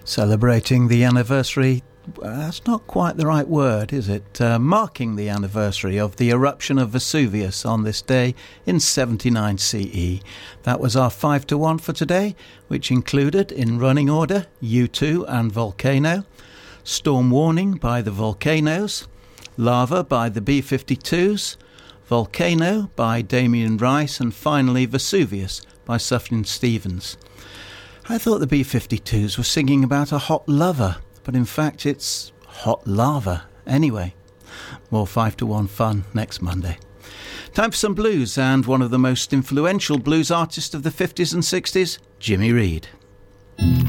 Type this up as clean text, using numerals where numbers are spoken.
Celebrating the anniversary, that's not quite the right word, is it? Marking the anniversary of the eruption of Vesuvius on this day in 79 CE. That was our 5 to 1 for today, which included, in running order, U2 and Volcano, Storm Warning by the Volcanoes, Lava by the B-52s, Volcano by Damien Rice, and finally Vesuvius by Sufjan Stevens. I thought the B-52s were singing about a hot lover, but in fact it's hot lava. Anyway, more 5 to 1 fun next Monday. Time for some blues, and one of the most influential blues artists of the 50s and 60s, Jimmy Reed.